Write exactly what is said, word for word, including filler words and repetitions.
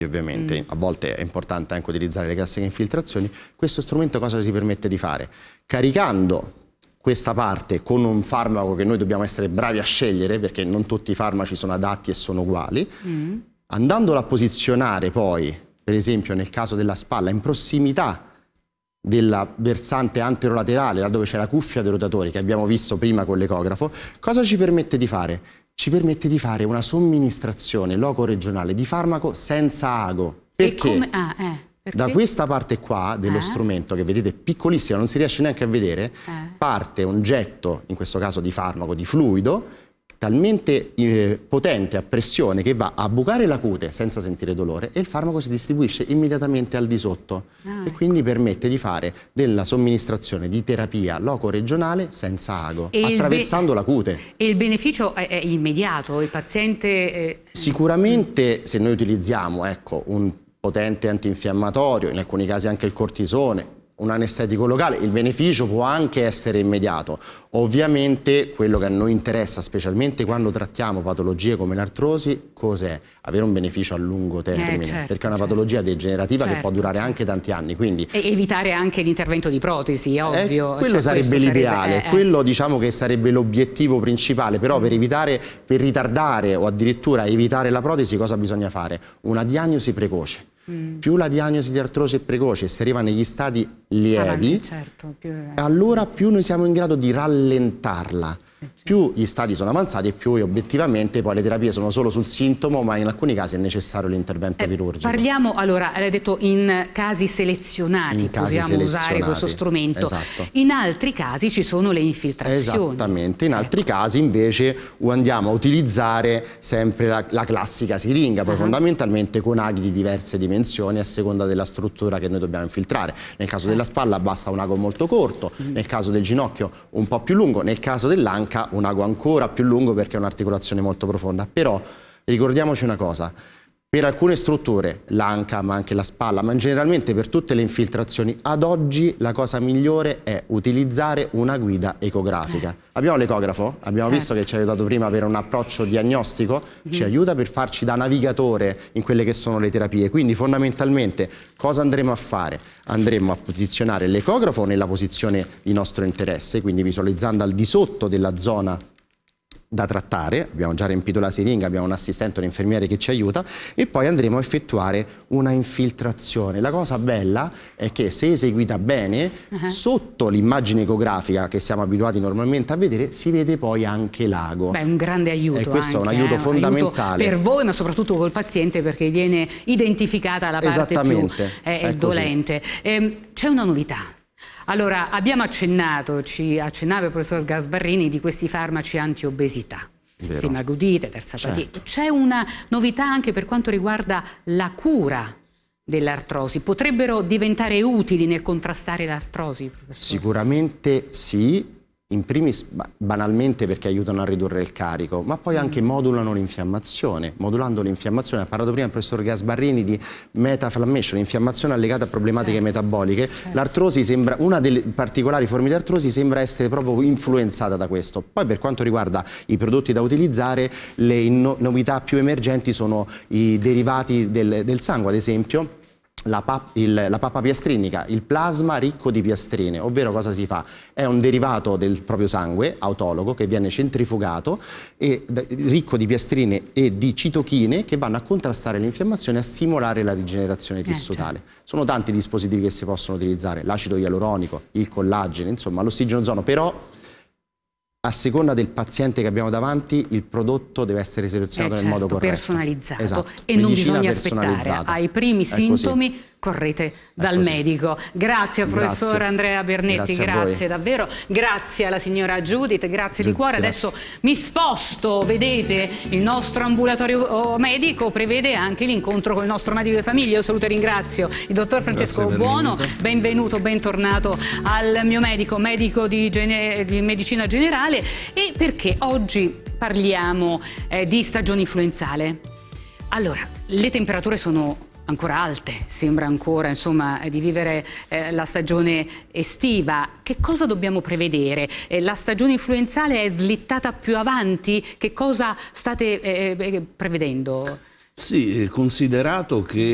ovviamente, mm. a volte è importante anche utilizzare le classiche infiltrazioni. Questo strumento cosa ci permette di fare? Caricando questa parte con un farmaco che noi dobbiamo essere bravi a scegliere, perché non tutti i farmaci sono adatti e sono uguali, mm. andandolo a posizionare poi, per esempio nel caso della spalla, in prossimità della versante anterolaterale, là dove c'è la cuffia dei rotatori che abbiamo visto prima con l'ecografo, cosa ci permette di fare? Ci permette di fare una somministrazione loco-regionale di farmaco senza ago. Perché? E come? Ah, eh, perché? Da questa parte qua dello eh? strumento, che vedete piccolissima, non si riesce neanche a vedere, eh. parte un getto, in questo caso di farmaco, di fluido, talmente eh, potente a pressione che va a bucare la cute senza sentire dolore, e il farmaco si distribuisce immediatamente al di sotto ah, e quindi permette di fare della somministrazione di terapia loco-regionale senza ago, e attraversando la cute. E il beneficio è, è immediato? Il paziente... È... Sicuramente se noi utilizziamo ecco, un potente antinfiammatorio, in alcuni casi anche il cortisone, un anestetico locale, il beneficio può anche essere immediato. Ovviamente quello che a noi interessa, specialmente quando trattiamo patologie come l'artrosi, cos'è? Avere un beneficio a lungo termine, eh, certo, perché è una certo. patologia degenerativa certo, che può durare certo. anche tanti anni. Quindi... E evitare anche l'intervento di protesi, ovvio. Eh, quello cioè, sarebbe l'ideale, eh, eh. quello diciamo che sarebbe l'obiettivo principale, però per evitare, per ritardare o addirittura evitare la protesi cosa bisogna fare? Una diagnosi precoce. Mm. Più la diagnosi di artrosi è precoce, si arriva negli stadi lievi, ah, certo, più... allora più noi siamo in grado di rallentarla. Più gli stadi sono avanzati e più obiettivamente poi le terapie sono solo sul sintomo, ma in alcuni casi è necessario l'intervento eh, chirurgico. Parliamo allora, l'hai detto, in casi selezionati in casi possiamo selezionati, usare questo strumento. Esatto. In altri casi ci sono le infiltrazioni. Esattamente, in ecco. altri casi invece andiamo a utilizzare sempre la, la classica siringa, poi uh-huh. fondamentalmente con aghi di diverse dimensioni a seconda della struttura che noi dobbiamo infiltrare. Nel caso della spalla basta un ago molto corto, uh-huh. nel caso del ginocchio un po' più lungo, nel caso dell'anca un ago ancora più lungo perché è un'articolazione molto profonda. Però ricordiamoci una cosa, per alcune strutture, l'anca ma anche la spalla, ma generalmente per tutte le infiltrazioni, ad oggi la cosa migliore è utilizzare una guida ecografica. Abbiamo l'ecografo, abbiamo certo. visto che ci ha aiutato prima per un approccio diagnostico, mm-hmm. ci aiuta per farci da navigatore in quelle che sono le terapie. Quindi fondamentalmente cosa andremo a fare? Andremo a posizionare l'ecografo nella posizione di nostro interesse, quindi visualizzando al di sotto della zona da trattare, abbiamo già riempito la siringa, abbiamo un assistente, un infermiere che ci aiuta, e poi andremo a effettuare una infiltrazione. La cosa bella è che se eseguita bene, uh-huh. sotto l'immagine ecografica che siamo abituati normalmente a vedere, si vede poi anche l'ago. Beh, un grande aiuto. E questo anche, è un aiuto eh, fondamentale. Un aiuto per voi, ma soprattutto col paziente, perché viene identificata la parte più eh, dolente. Eh, c'è una novità. Allora, abbiamo accennato, ci accennava il professor Gasbarrini, di questi farmaci antiobesità, semaglutide, terzapatite. Certo. C'è una novità anche per quanto riguarda la cura dell'artrosi. Potrebbero diventare utili nel contrastare l'artrosi, professore? Sicuramente sì. In primis banalmente perché aiutano a ridurre il carico, ma poi anche modulano l'infiammazione. Modulando l'infiammazione, ha parlato prima il professor Gasbarrini di metaflammation, infiammazione allegata a problematiche certo. metaboliche. Certo. L'artrosi sembra, una delle particolari forme di artrosi sembra essere proprio influenzata da questo. Poi per quanto riguarda i prodotti da utilizzare, le novità più emergenti sono i derivati del, del sangue, ad esempio. La, pap il, la pappa piastrinica, il plasma ricco di piastrine, ovvero cosa si fa? È un derivato del proprio sangue, autologo, che viene centrifugato, e, ricco di piastrine e di citochine che vanno a contrastare l'infiammazione e a stimolare la rigenerazione tissutale. Eh, certo. Sono tanti dispositivi che si possono utilizzare, l'acido ialuronico, il collagene, insomma l'ossigenozono, però a seconda del paziente che abbiamo davanti, il prodotto deve essere selezionato eh certo, nel modo corretto. Personalizzato. Esatto. E non bisogna aspettare ai primi sintomi, correte dal medico. Grazie al professor grazie. Andrea Bernetti, grazie, grazie davvero. Grazie alla signora Judith, grazie di cuore. Grazie. Adesso mi sposto, vedete, il nostro ambulatorio medico prevede anche l'incontro con il nostro medico di famiglia. Io saluto e ringrazio il dottor Francesco Buono, benvenuto, bentornato al mio medico, medico di, di medicina generale. E perché oggi parliamo eh, di stagione influenzale? Allora, le temperature sono ancora alte, sembra ancora insomma di vivere eh, la stagione estiva. Che cosa dobbiamo prevedere? Eh, la stagione influenzale è slittata più avanti? Che cosa state eh, prevedendo? Sì, considerato che